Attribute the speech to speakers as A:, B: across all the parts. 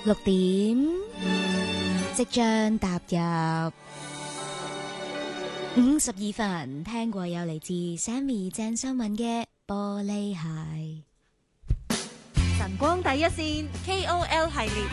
A: 6點，即將踏入52分，聽過有嚟自 Sammy 鄭秀文嘅玻璃鞋。
B: 晨光第一線 KOL 系列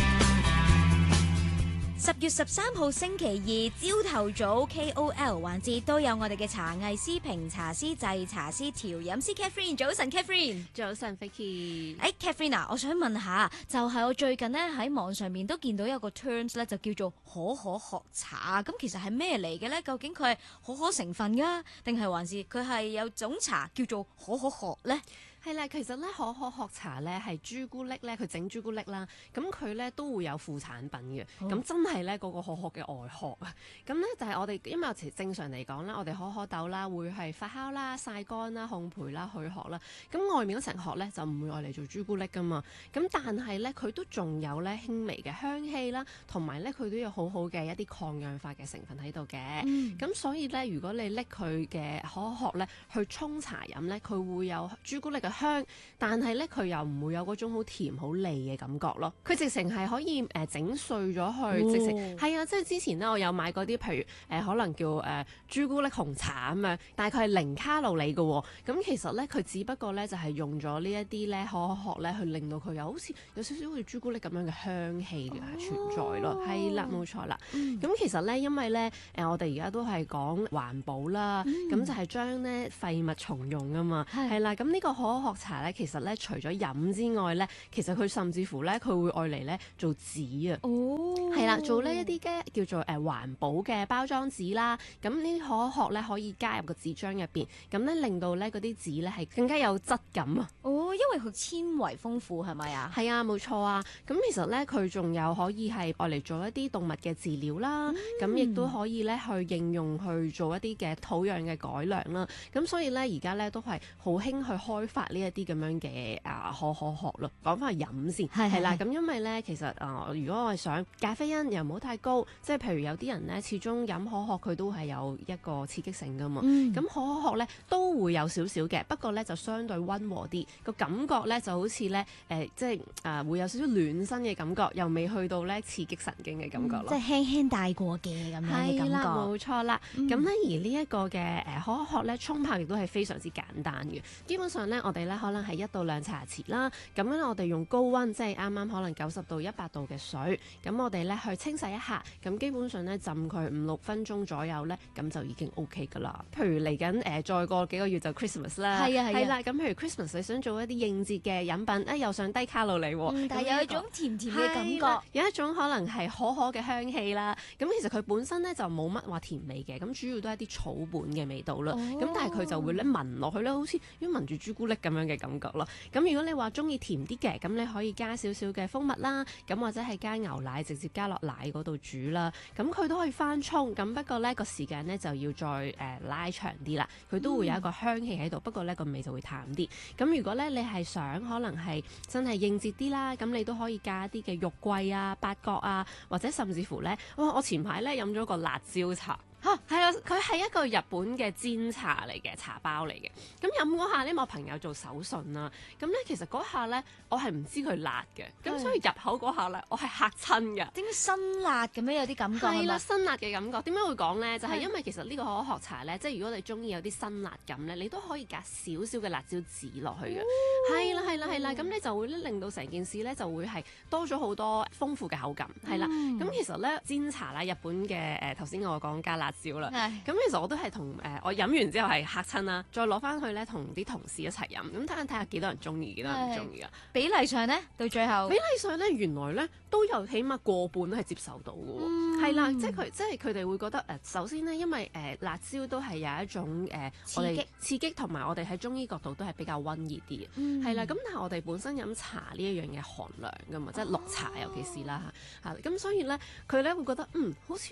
A: 10月13號星期二朝頭早 KOL 環節都有我哋嘅茶藝師、評茶師、製茶師、調飲師 Catherine。早晨 Catherine。
B: 早晨 Vicky。
A: Catherine 啊，我想問下，就係我最近呢喺網上面都見到有個 terms 咧，就叫做可可學茶。咁其實係咩嚟嘅呢？究竟佢係可可成分㗎，定係還是佢係有種茶叫做可可殼呢？
B: 係啦，其實咧可可學茶咧係朱古力咧，佢整朱古力啦，咁佢咧都會有副產品嘅，咁真係咧嗰個可可嘅外殼啊，咁咧就係我哋因為正常嚟講啦，我哋可可豆啦會係發酵啦、曬乾啦、烘焙啦、去殼啦，咁外面嗰層殼咧就唔會愛嚟做朱古力噶嘛，咁但係咧佢都仲有咧輕微嘅香氣啦，同埋咧佢都有好好嘅一啲抗氧化嘅成分喺度嘅，咁所以咧如果你拎佢嘅可可殼咧去沖茶飲咧，佢會有朱古力嘅香，但係咧佢又唔會有嗰種好甜好膩嘅感覺咯。佢直情係可以整碎咗去，直情係啊！即係之前咧我有買過啲，譬如可能叫朱古力紅茶咁樣，大概係0卡路里嘅喎。咁其實咧佢只不過咧就係用咗呢一啲咧可可殼咧去令到佢好似有少少好似朱古力咁樣嘅香氣嘅存在咯。係啦，冇錯啦。咁其實咧因為咧我哋而家都係講環保啦，咁就係將咧廢物重用啊嘛。係啦，咁呢個可可學茶咧，其實咧除咗飲之外咧，其實佢甚至乎咧佢會愛嚟咧做紙啊。係啦，做呢一啲嘅叫做環保嘅包裝紙啦。咁呢啲可可殼咧可以加入個紙漿入邊，咁咧令到咧嗰啲紙咧係更加有質感啊。
A: 因為佢纖維豐富係咪啊？
B: 係啊，冇錯啊。咁其實咧佢仲有可以係愛嚟做一啲動物嘅飼料啦。咁亦都可以咧去應用去做一啲嘅土壤嘅改良啦。咁所以咧而家咧都係好興去開發呢一啲咁樣嘅可可殼咯。講翻去飲先，係啦。咁因為咧其實如果我係想咖啡因又唔好太高，即係譬如有啲人咧始終飲可可佢都係有一個刺激性噶嘛。咁可可殼咧都會有少少嘅，不過咧就相對溫和啲，個感覺咧就好似咧即係會有少少暖身嘅感覺，又未去到咧刺激神經嘅感覺咯。
A: 即係輕輕帶過嘅咁樣嘅感覺。
B: 係啦，冇錯啦。咁咧而呢一個嘅可可殼咧沖泡亦都係非常之簡單嘅。基本上咧我哋咧可能係1到2茶匙啦。咁樣我哋用高溫，即係啱啱可能90到100度嘅水，咁我哋咧去清洗一下，咁基本上咧浸佢5-6分鐘左右咧，咁就已經 OK 噶啦。譬如嚟緊再過幾個月就 Christmas 啦，係啦。咁譬如 Christmas 你想做一啲應節嘅飲品，又想低卡路里喎，
A: 但係有一種甜甜嘅感覺，
B: 有一種可能係可可嘅香氣啦。咁其實佢本身咧就冇乜話甜味嘅，咁主要都係一啲草本嘅味道啦。咁但係佢就會咧聞落去咧，好似要聞住朱古力咁樣嘅感覺咯。咁如果你話中意甜啲嘅，咁你可以加少少嘅蜂蜜啦，咁或者係加牛奶直接加落奶嗰度煮啦。咁佢都可以翻沖，咁不過咧個時間咧就要再拉長啲啦。佢都會有一個香氣喺度，不過咧個味就會淡啲。咁如果咧你係想可能係真係應節啲啦，咁你都可以加一啲嘅肉桂啊、八角啊，或者甚至乎咧，我前排咧飲咗個辣椒茶。係啊，佢係一個日本嘅煎茶嚟嘅，茶包嚟嘅。咁飲嗰下咧，我朋友做手信啦。咁咧其實嗰下咧，我係唔知佢辣嘅。咁所以入口嗰下咧，我係嚇親㗎。
A: 點解辛辣咁樣有啲感覺？
B: 係啦，辛辣嘅感覺。點解會講咧？就係因為其實呢個可可茶咧，即係如果你中意有啲辛辣感咧，你都可以加少少嘅辣椒籽落去嘅。係啦，係啦，係啦。咁你就會咧令到成件事咧就會係多咗好多豐富嘅口感。係啦。咁其實咧煎茶啦，日本嘅頭先我講加辣椒啦。咁其實我都係同我飲完之後係嚇親啦，再攞翻去咧同啲同事一齊飲，咁睇下幾多人中意，幾多人唔中意啊？
A: 比例上咧，到最後
B: 比例上咧，原來咧都有起碼過半都係接受到嘅喎。係啦，即係佢哋會覺得首先咧，因為辣椒都係有一種我哋刺激，同埋我哋喺中醫角度都係比較溫熱啲嘅。係啦，咁但係我哋本身飲茶呢一樣嘢寒涼㗎嘛，即係綠茶尤其是啦嚇。咁所以咧佢咧會覺得好似咧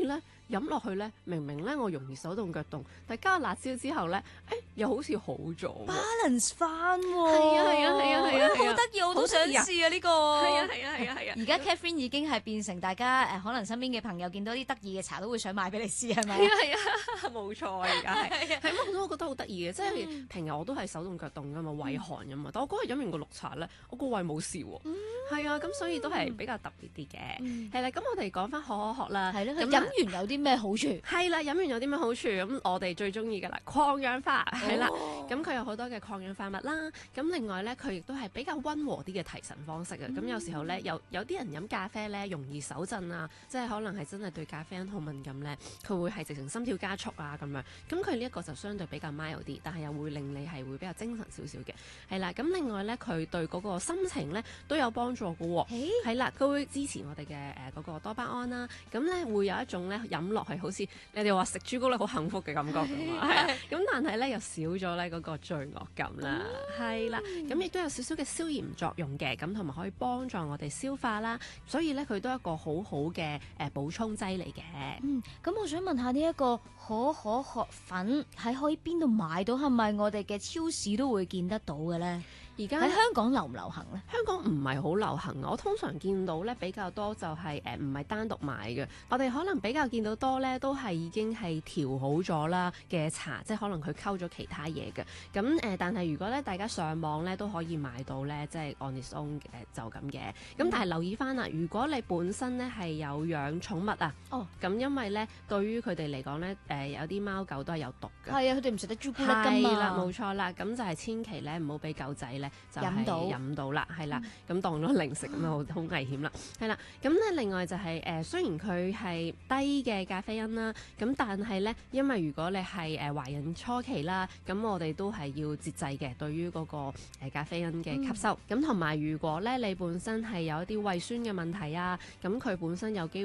B: 飲落去咧，明明咧我容易手凍腳凍，但加辣椒之後咧，又好似好咗喎。
A: balance 翻喎，
B: 係啊係啊係啊係啊，
A: 好得意，我都想試啊呢個。
B: 係啊係啊係啊係啊！
A: 而家 Catherine 已經係變成大家可能身邊嘅朋友見到啲得意嘅茶都會想買俾你試，係咪？
B: 係啊係啊，冇錯啊！而家係係我都覺得好得意嘅，即係平日我都係手凍腳凍噶嘛，胃寒噶嘛，但我嗰日飲完個綠茶咧，我個胃冇事喎。係啊，咁所以都係比較特別啲嘅。係啦，咁我哋講翻可可樂啦。
A: 係咯，飲完有啲咩好處？
B: 係啦，飲完有啲咩好處？咁我哋最中意嘅啦，抗氧化係啦。咁佢有好多嘅抗氧化物啦。咁另外咧，佢亦都係比較溫和啲嘅提神方式啊。咁有時候咧，有啲人飲咖啡咧，容易手震啊，即係可能係真係對咖啡因好敏感咧，佢會係直情心跳加速啊咁樣。咁佢呢一個就相對比較 mild 啲，但係又會令你係會比較精神少少嘅。係啦，咁另外咧，佢對嗰個心情咧都有幫助嘅喎。係啦，佢會支持我哋嘅嗰個多巴胺啦。咁咧會有一種咧飲落係好似你哋話食朱古力好幸福嘅感覺㗎嘛。係啊，咁但係咧又少咗咧嗰個罪惡感啦。係啦，咁亦都有少少嘅消炎作用嘅，咁同埋可以幫助我哋消化啦。所以咧佢都係一個好好嘅補充劑嚟嘅。
A: 咁我想問下呢一個可可樂粉喺可以邊度買到？係咪我哋嘅超市都會見得到嘅咧？
B: 而家
A: 喺香港流唔流行咧？
B: 香港唔係好流行，我通常見到咧比較多就係唔係單獨買嘅，我哋可能比較見到多咧都係已經係調好咗啦嘅茶，即係可能佢溝咗其他嘢嘅。咁但係如果咧大家上網咧都可以買到咧，即係 on its own 就咁嘅。咁但係留意翻啦，如果你本身咧係有養寵物啊，咁因為咧對於佢哋嚟講咧有啲貓狗都係有毒嘅。
A: 係啊，佢哋唔食得朱古力㗎嘛。
B: 係啦，冇錯啦，咁就係千祈咧唔好俾狗仔咧就係飲到啦，係啦，咁當咗零食咁啊，好危險啦，係啦，咁咧另外就係雖然佢係低嘅咖啡因啦，咁但係咧，因為如果你係懷孕初期啦，咁我哋都係要節制嘅，對於嗰個咖啡因嘅吸收，咁同埋如果咧你本身係有一啲胃酸嘅問題啊，咁佢本身有機會